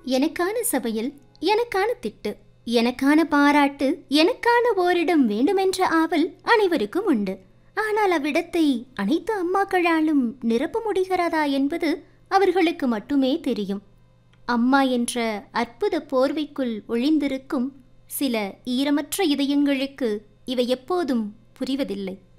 எனக்கான சமையல், எனக்கான திட்டு, எனக்கான பாராட்டு, எனக்கான ஓரிடம் வேண்டுமென்ற ஆவல் அனைவருக்கும் உண்டு. ஆனால் அவ்விடத்தை அனைத்து அம்மாக்களாலும் நிரப்ப முடிகிறதா என்பது அவர்களுக்கு மட்டுமே தெரியும். அம்மா என்ற அற்புத போர்வைக்குள் ஒளிந்திருக்கும் சில ஈரமற்ற இதயங்களுக்கு இவை எப்போதும் புரிவதில்லை.